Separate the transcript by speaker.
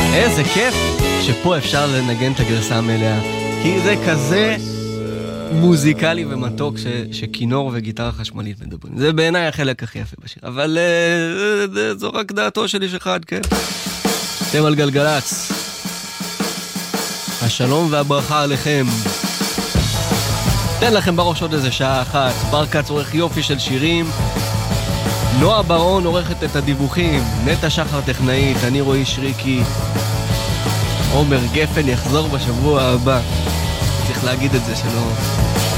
Speaker 1: איזה כיף שפה אפשר לנגן את הגרסה המלאה, כי זה כזה מוזיקלי ומתוק שכינור וגיטרה חשמלית מדברים. זה בעיניי החלק הכי יפה בשיר, אבל זו רק דעתו של איש אחד, כן? אתם על גלגלץ. השלום והברכה עליכם. תן לכם בראש עוד איזה שעה אחת. ברקץ עורך יופי של שירים, נועה ברון עורכת את הדיווחים, נטע שחר טכנאית, אני רועי שריקי, עומר גפן יחזור בשבוע הבא. צריך להגיד את זה שלא